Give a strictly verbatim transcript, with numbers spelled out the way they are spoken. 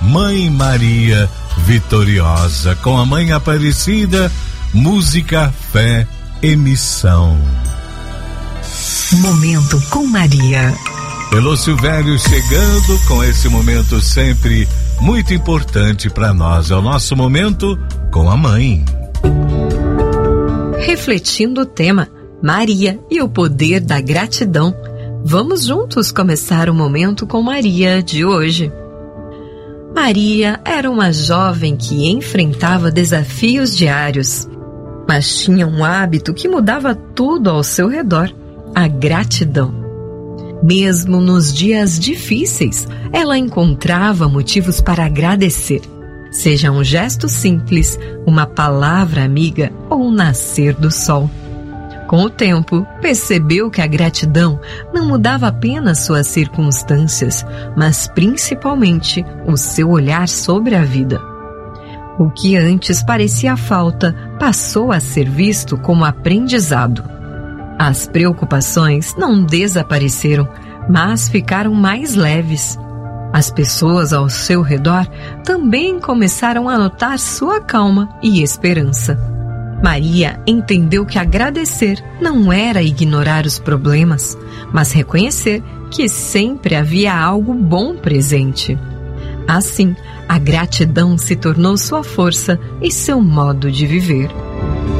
Mãe Maria Vitoriosa, com a Mãe Aparecida, música, fé e missão. Momento com Maria. Elô Silvério chegando com esse momento sempre muito importante para nós. É o nosso momento com a mãe. Refletindo o tema Maria e o poder da gratidão, vamos juntos começar o momento com Maria de hoje. Maria era uma jovem que enfrentava desafios diários, mas tinha um hábito que mudava tudo ao seu redor: a gratidão. Mesmo nos dias difíceis, ela encontrava motivos para agradecer, seja um gesto simples, uma palavra amiga ou o nascer do sol. Com o tempo, percebeu que a gratidão não mudava apenas suas circunstâncias, mas principalmente o seu olhar sobre a vida. O que antes parecia falta passou a ser visto como aprendizado. As preocupações não desapareceram, mas ficaram mais leves. As pessoas ao seu redor também começaram a notar sua calma e esperança. Maria entendeu que agradecer não era ignorar os problemas, mas reconhecer que sempre havia algo bom presente. Assim, a gratidão se tornou sua força e seu modo de viver.